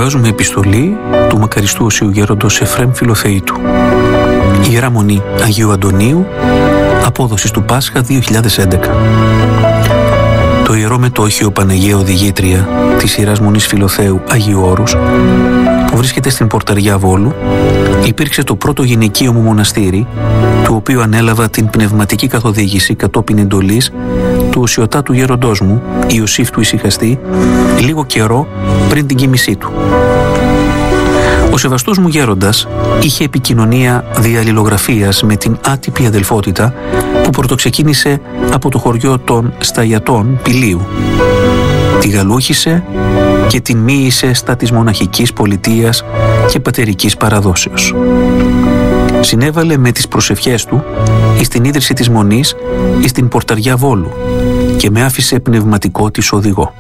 Διαβάζουμε επιστολή του μακαριστού Οσίου Γέροντος Εφραίμ Φιλοθεήτου. Ιερά Μονή Αγίου Αντωνίου, απόδοσης του Πάσχα 2011. Το Ιερό Μετόχιο Παναγία Οδηγήτρια της Ιεράς Μονής Φιλοθέου Αγίου Όρους, που βρίσκεται στην Πορταριά Βόλου, υπήρξε το πρώτο γυναικείο μου μοναστήρι, του οποίου ανέλαβα την πνευματική καθοδήγηση κατόπιν εντολής του οσιωτάτου γέροντός μου, Ιωσήφ του Ησυχαστή, λίγο καιρό πριν την κοίμησή του. Ο σεβαστός μου γέροντας είχε επικοινωνία διαλληλογραφίας με την άτυπη αδελφότητα που πρωτοξεκίνησε από το χωριό των Σταγιατών Πηλίου. Τη γαλούχησε και την μοίησε στα της μοναχικής πολιτείας και πατερικής παραδόσεως. Συνέβαλε με τις προσευχές του εις την ίδρυση της Μονής εις την Πορταριά Βόλου και με άφησε πνευματικό της οδηγό.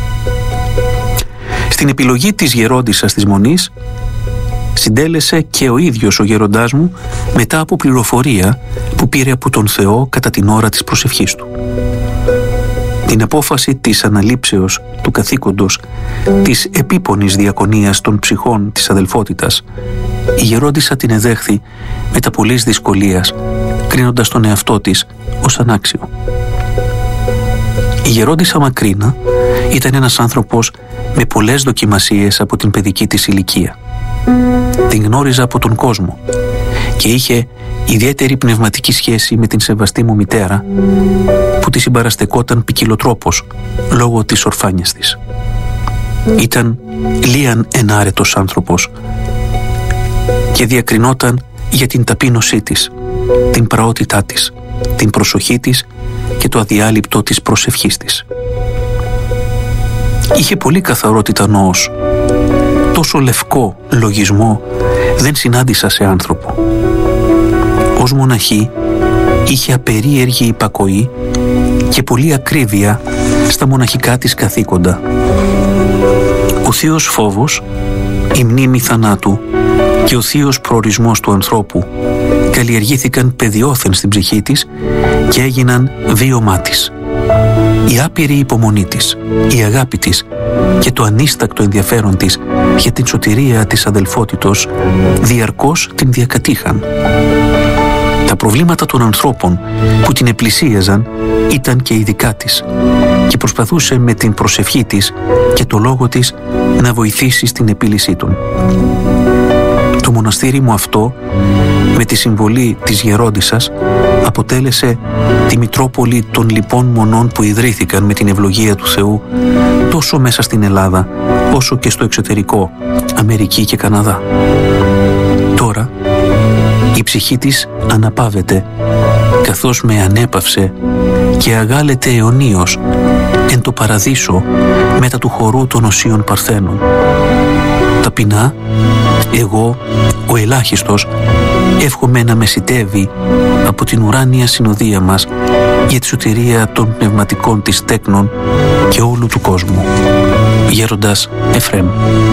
Στην επιλογή της γερόντισσας της Μονής συντέλεσε και ο ίδιος ο γεροντάς μου μετά από πληροφορία που πήρε από τον Θεό κατά την ώρα της προσευχής του. Την απόφαση της αναλήψεως του καθήκοντος της επίπονης διακονίας των ψυχών της αδελφότητας, η γερόντισσα την εδέχθη με τα πολλής δυσκολίας, κρίνοντας τον εαυτό της ως ανάξιο. Η γερόντισσα Μακρίνα ήταν ένας άνθρωπος με πολλές δοκιμασίες από την παιδική της ηλικία. Την γνώριζα από τον κόσμο και είχε ιδιαίτερη πνευματική σχέση με την σεβαστή μου μητέρα, που τη συμπαραστεκόταν ποικιλοτρόπως λόγω της ορφάνιας της. Ήταν λίαν ενάρετος άνθρωπος και διακρινόταν για την ταπείνωσή της, την πραότητά της, την προσοχή της και το αδιάλειπτο της προσευχής της. Είχε πολύ καθαρότητα νοός. Τόσο λευκό λογισμό δεν συνάντησα σε άνθρωπο. Ως μοναχή είχε απερίεργη υπακοή και πολλή ακρίβεια στα μοναχικά της καθήκοντα. Ο θείος φόβος, η μνήμη θανάτου και ο θείος προορισμός του ανθρώπου καλλιεργήθηκαν παιδιόθεν στην ψυχή της και έγιναν βίωμά της. Η άπειρη υπομονή της, η αγάπη της και το ανίστακτο ενδιαφέρον της για την σωτηρία της αδελφότητος διαρκώς την διακατήχαν. Τα προβλήματα των ανθρώπων που την επλησίαζαν ήταν και οι δικά της και προσπαθούσε με την προσευχή της και το λόγο της να βοηθήσει στην επίλυσή των. Το μοναστήρι μου αυτό, με τη συμβολή της γερόντισσας, αποτέλεσε τη Μητρόπολη των λοιπών μονών που ιδρύθηκαν με την ευλογία του Θεού τόσο μέσα στην Ελλάδα όσο και στο εξωτερικό, Αμερική και Καναδά. Τώρα η ψυχή της αναπαύεται, καθώς με ανέπαυσε και αγάλεται αιωνίως εν το παραδείσο μετά του χορού των Οσίων Παρθένων. Ταπεινά, εγώ, ο ελάχιστος, εύχομαι να μεσιτεύει από την ουράνια συνοδεία μας για τη σωτηρία των πνευματικών της τέκνων και όλου του κόσμου. Γέροντας Εφραίμ.